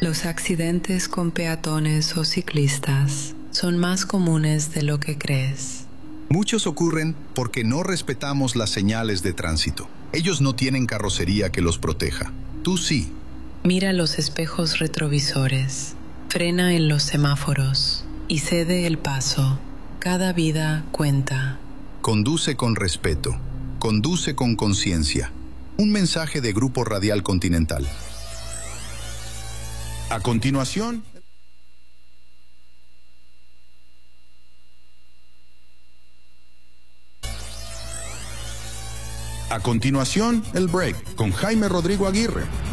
Los accidentes con peatones o ciclistas son más comunes de lo que crees. Muchos ocurren porque no respetamos las señales de tránsito. Ellos no tienen carrocería que los proteja. Tú sí. Mira los espejos retrovisores, frena en los semáforos y cede el paso. Cada vida cuenta. Conduce con respeto. Conduce con conciencia. Un mensaje de Grupo Radial Continental. A continuación, el break con Jaime Rodrigo Aguirre.